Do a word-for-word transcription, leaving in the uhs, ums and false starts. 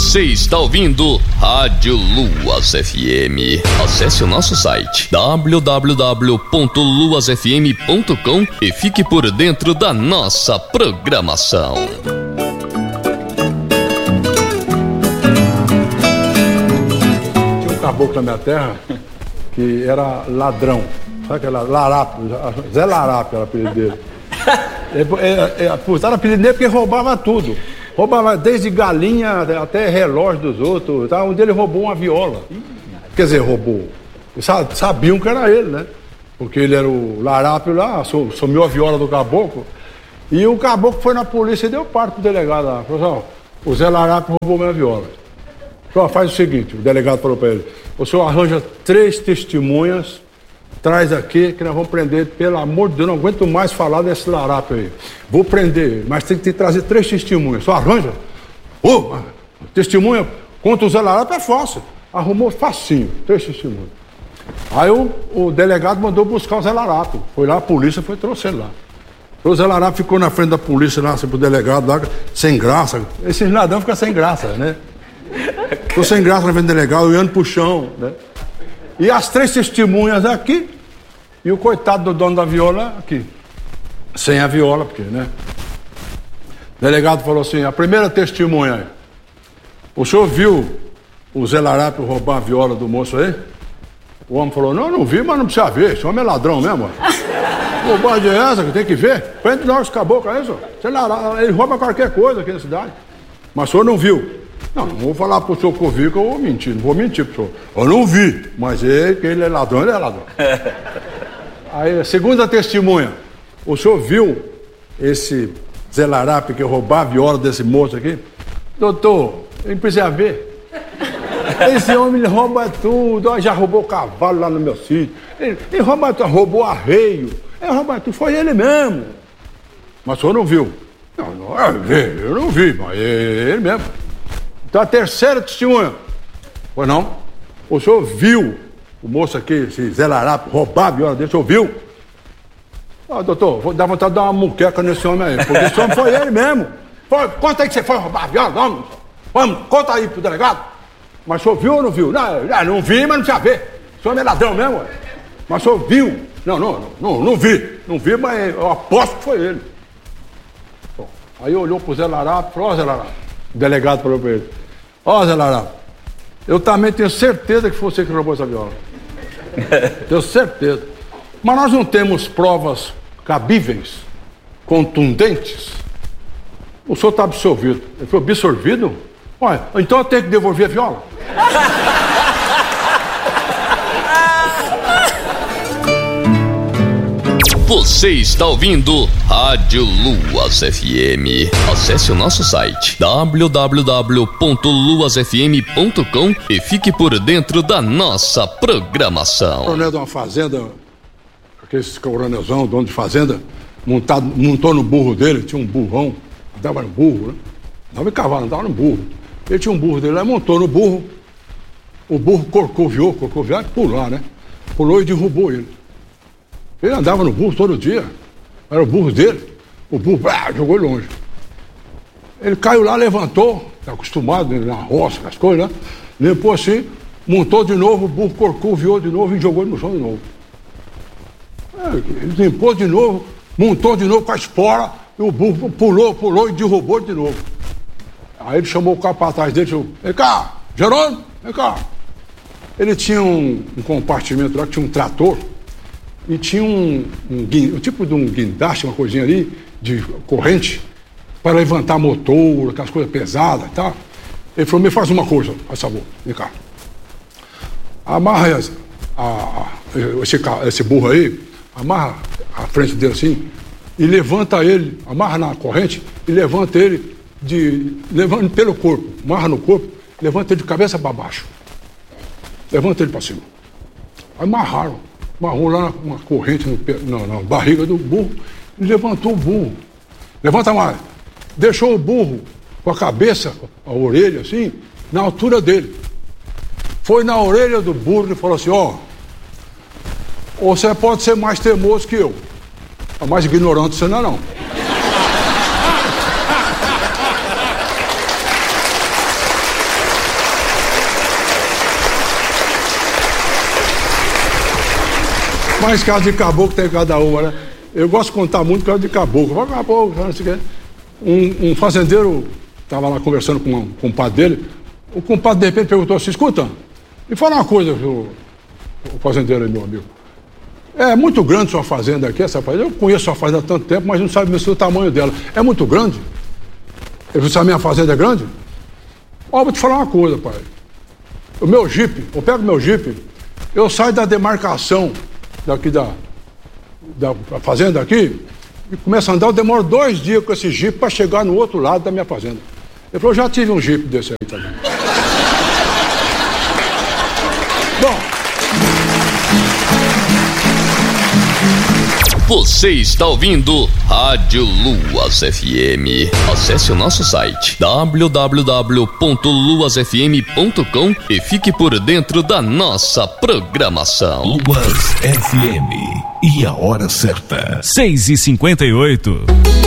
Você está ouvindo Rádio Luas F M. Acesse o nosso site w w w ponto luas f m ponto com e fique por dentro da nossa programação. Tinha um caboclo na minha terra que era ladrão. Sabe aquela Larápio? Zé Larápio era o apelido dele. É, é, é, puxaram o apelido dele porque roubava tudo. Roubava desde galinha até relógio dos outros. Tá? Um dele roubou uma viola. Quer dizer, roubou. Sabiam que era ele, né? Porque ele era o Larápio lá, sumiu a viola do caboclo. E o caboclo foi na polícia e deu parte pro delegado lá. Falou assim, ó, o Zé Larápio roubou minha viola. Falou, faz o seguinte, o delegado falou pra ele, o senhor arranja três testemunhas, traz aqui que nós vamos prender, pelo amor de Deus, não aguento mais falar desse Larápio aí. Vou prender ele, mas tem que trazer três testemunhas. Só arranja? Ô, oh, testemunha contra o Zé Larápio é fácil. Arrumou facinho, três testemunhas. Aí o, o delegado mandou buscar o Zé Larápio. Foi lá, a polícia foi trouxe ele lá. O Zé Larápio ficou na frente da polícia lá, assim, pro delegado lá, sem graça. Esses ladrões ficam sem graça, né? Ficou sem graça na frente do delegado, olhando pro chão, né? E as três testemunhas aqui, e o coitado do dono da viola aqui. Sem a viola, porque, né? O delegado falou assim, a primeira testemunha aí, o senhor viu o Zé Larápio roubar a viola do moço aí? O homem falou, não, não vi, mas não precisa ver, esse homem é ladrão mesmo. Bobagem é essa que tem que ver? Prende logo esse caboclo aí, senhor. Ele rouba qualquer coisa aqui na cidade. Mas o senhor não viu? Não, não vou falar pro senhor que eu vi, que eu vou mentir, não vou mentir pro senhor. Eu não vi, mas ele, que ele é ladrão, ele é ladrão. Aí, segunda testemunha, o senhor viu esse Zé Larápio que roubava a viola desse moço aqui? Doutor, ele precisa ver. Esse homem ele rouba tudo, ó, já roubou cavalo lá no meu sítio, ele, ele rouba tudo, roubou arreio, ele rouba tudo, foi ele mesmo. Mas o senhor não viu? Não, não, eu não vi, mas é ele mesmo. Então a terceira testemunha, pois não, o senhor viu o moço aqui, esse Zé Larápio, roubar a viola dele, o senhor viu? Ah, doutor, vou dar vontade de dar uma muqueca nesse homem aí, porque esse homem foi ele mesmo. Foi, conta aí que você foi roubar a viola, vamos, vamos, conta aí pro delegado. Mas o senhor viu ou não viu? Não, não vi, mas não precisa ver. O senhor é ladrão mesmo, ué. Mas o senhor viu? Não, não, não, não, não vi. Não vi, mas eu aposto que foi ele. Bom, aí olhou pro Zé Larápio e falou, ó, Zé Larápio. O delegado falou pra ele, ó, Zé Larápio, eu também tenho certeza que foi você que roubou essa viola. Tenho certeza. Mas nós não temos provas cabíveis, contundentes. O senhor está absolvido. Ele falou, absorvido? Olha, então eu tenho que devolver a viola? Você está ouvindo Rádio Luas F M. Acesse o nosso site w w w ponto luas f m ponto com e fique por dentro da nossa programação. O coronel de uma fazenda, aqueles coronelzão, dono de fazenda, montado, montou no burro dele, tinha um burrão, andava no burro, né? Andava em cavalo, andava no burro. Ele tinha um burro dele, aí montou no burro, o burro corcoviou, corcoviou, pulou, né? Pulou e derrubou ele. Ele andava no burro todo dia, era o burro dele, o burro ah, jogou ele longe. Ele caiu lá, levantou, tá acostumado na roça, com as coisas, né? Limpou assim, montou de novo, o burro corcoviou de novo e jogou ele no chão de novo. Ele limpou de novo, montou de novo com a espora, e o burro pulou, pulou e derrubou ele de novo. Aí ele chamou o capataz dele e falou, vem cá, Jerônimo, vem cá. Ele tinha um, um compartimento lá, que tinha um trator, e tinha um, um, um tipo de um guindaste, uma coisinha ali, de corrente, para levantar motor, aquelas coisas pesadas e tal. Ele falou, me faz uma coisa, faz favor, vem cá. Amarra essa, a, a, esse, esse burro aí, amarra a frente dele assim, e levanta ele, amarra na corrente, e levanta ele, de levando pelo corpo, amarra no corpo, levanta ele de cabeça para baixo. Levanta ele para cima. Aí amarraram, amarrou lá uma corrente no, na, na barriga do burro e levantou o burro. Levanta mais. Deixou o burro com a cabeça, a orelha assim, na altura dele. Foi na orelha do burro e falou assim, ó, oh, você pode ser mais teimoso que eu, mas mais ignorante você não é não. Mais casa de caboclo tem cada uma, né? Eu gosto de contar muito casa de caboclo. Fala, caboclo, não sei o quê. Um, um fazendeiro estava lá conversando com um compadre dele. O compadre de repente perguntou assim: escuta, me fala uma coisa, o, o fazendeiro aí, meu amigo. É muito grande sua fazenda aqui, essa fazenda. Eu conheço sua fazenda há tanto tempo, mas não sabe mesmo o tamanho dela. É muito grande? Ele disse: a minha fazenda é grande? Ó, vou te falar uma coisa, pai. O meu jipe, eu pego o meu jipe, eu saio da demarcação daqui da, da fazenda aqui e começo a andar, eu demoro dois dias com esse jipe para chegar no outro lado da minha fazenda. Ele falou: já tive um jipe desse aí também. Bom. Você está ouvindo Rádio Luas F M. Acesse o nosso site w w w ponto luas f m ponto com e fique por dentro da nossa programação. Luas F M. E a hora certa. seis e cinquenta e oito.